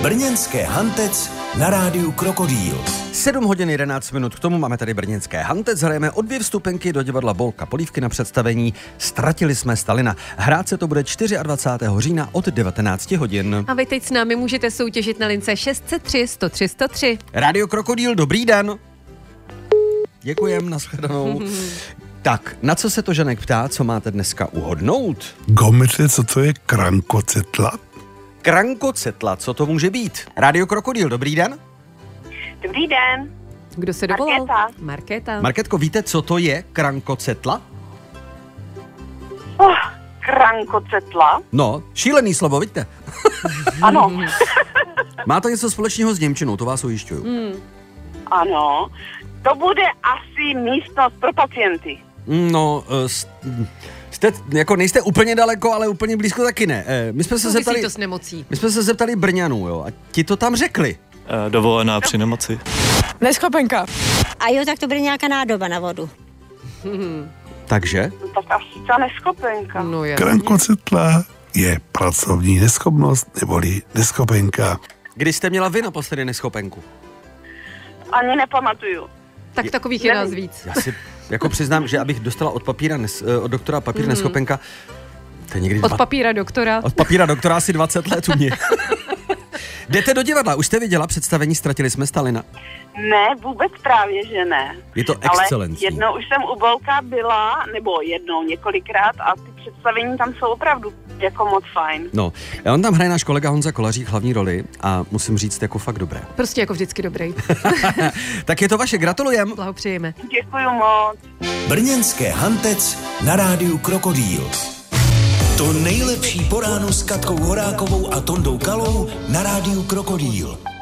Brněnské Hantec na rádiu Krokodýl. 7 hodin 11 minut, k tomu máme tady brněnské Hantec. Hrajeme o 2 vstupenky do divadla Bolka Polívky na představení Ztratili jsme Stalina. Hrát se to bude 24. října od 19 hodin. A vy teď s námi můžete soutěžit na lince 603 103 103. Rádio Krokodýl, dobrý den. Děkujem, nashledanou. Tak, na co se to Žanek ptá, co máte dneska uhodnout? Gomice, co to je krankocetla? Krankocetla, co to může být? Rádio Krokodýl, dobrý den. Dobrý den. Kdo se dovolal? Markéta. Markétko, víte, co to je krankocetla? Krankocetla? No, šílený slovo, vidíte? Ano. Má to něco společného s němčinou, to vás ujišťuju. Ano. To bude asi místnost pro pacienty. No, nejste úplně daleko, ale úplně blízko taky ne. My jsme se zeptali Brňanů, jo, a ti to tam řekli. Dovolená při nemoci. Neschopenka. A jo, tak to bude nějaká nádoba na vodu. Takže? No, tak asi ta neschopenka. No, Krankocetla je pracovní neschopnost neboli neschopenka. Kdy jste měla vy naposledy neschopenku? Ani nepamatuju. Tak takových je nás víc. Já si jako přiznám, že abych dostala od doktora papír neschopenka, to je někdy Od papíra doktora. Od papíra doktora asi 20 let u mě. Jdete do divadla, už jste viděla představení Ztratili jsme Stalina? Ne, vůbec právě, že ne. Je to ale excelentní. jednou už jsem u Bolka byla, nebo několikrát a ty představení tam jsou opravdu jako moc fajn. No, on tam hraje náš kolega Honza Kolařík hlavní roli a musím říct, jako fakt dobré. Prostě jako vždycky dobrý. Tak je to vaše, gratulujem. Blahopřejeme. Děkuju moc. Brněnské Hantec na rádiu Krokodýl. To nejlepší po ránu s Katkou Horákovou a Tondou Kalou na rádiu Krokodýl.